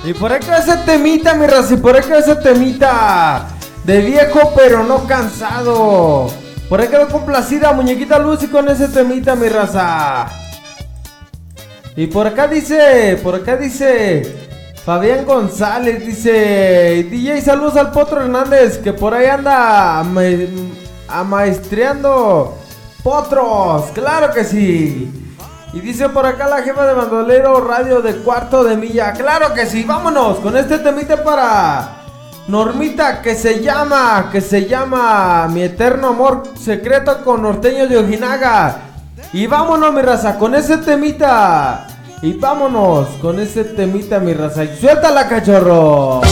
Y por acá ese temita, mi raza, y por acá ese temita de viejo pero no cansado. Por ahí quedó complacida Muñequita Lucy con ese temita, mi raza. Y por acá dice Fabián González, dice DJ, saludos al Potro Hernández, que por ahí anda amaestreando potros, claro que sí. Y dice por acá la jefa de Bandolero Radio de Cuarto de Milla, claro que sí, vámonos con este temita para Normita, que se llama Mi Eterno Amor Secreto con Norteños de Ojinaga. Y vámonos, mi raza, con ese temita. Y vámonos con ese temita, mi raza. Y suéltala, cachorro.